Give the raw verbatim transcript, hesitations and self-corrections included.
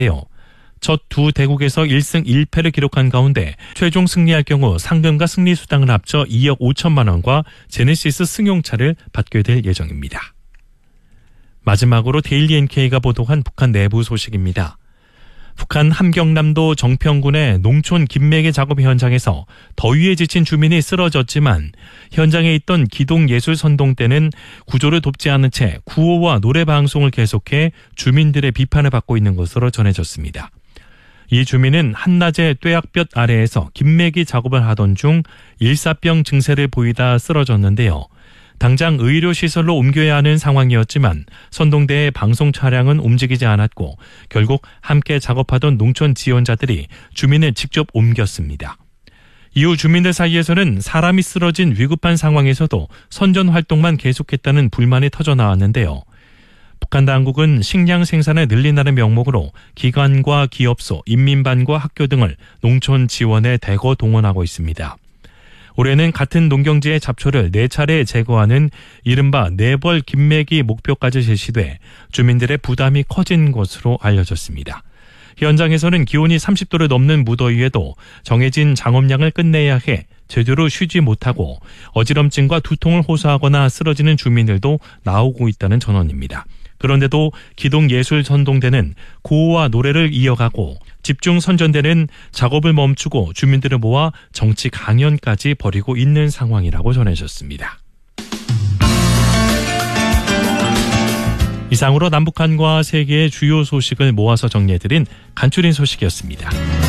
첫 두 대국에서 일 승 일 패를 기록한 가운데 최종 승리할 경우 상금과 승리수당을 합쳐 이억 오천만 원과 제네시스 승용차를 받게 될 예정입니다. 마지막으로 데일리 엔케이가 보도한 북한 내부 소식입니다. 북한 함경남도 정평군의 농촌 김매개 작업 현장에서 더위에 지친 주민이 쓰러졌지만 현장에 있던 기동예술선동대는 구조를 돕지 않은 채 구호와 노래 방송을 계속해 주민들의 비판을 받고 있는 것으로 전해졌습니다. 이 주민은 한낮에 뙤약볕 아래에서 김매기 작업을 하던 중 일사병 증세를 보이다 쓰러졌는데요. 당장 의료시설로 옮겨야 하는 상황이었지만 선동대의 방송 차량은 움직이지 않았고 결국 함께 작업하던 농촌 지원자들이 주민을 직접 옮겼습니다. 이후 주민들 사이에서는 사람이 쓰러진 위급한 상황에서도 선전 활동만 계속했다는 불만이 터져나왔는데요. 북한 당국은 식량 생산을 늘린다는 명목으로 기관과 기업소, 인민반과 학교 등을 농촌 지원에 대거 동원하고 있습니다. 올해는 같은 농경지의 잡초를 네 차례 제거하는 이른바 네벌 김매기 목표까지 제시돼 주민들의 부담이 커진 것으로 알려졌습니다. 현장에서는 기온이 삼십 도를 넘는 무더위에도 정해진 작업량을 끝내야 해 제대로 쉬지 못하고 어지럼증과 두통을 호소하거나 쓰러지는 주민들도 나오고 있다는 전언입니다. 그런데도 기동예술선동대는 구호와 노래를 이어가고 집중선전대는 작업을 멈추고 주민들을 모아 정치 강연까지 벌이고 있는 상황이라고 전해졌습니다. 이상으로 남북한과 세계의 주요 소식을 모아서 정리해드린 간추린 소식이었습니다.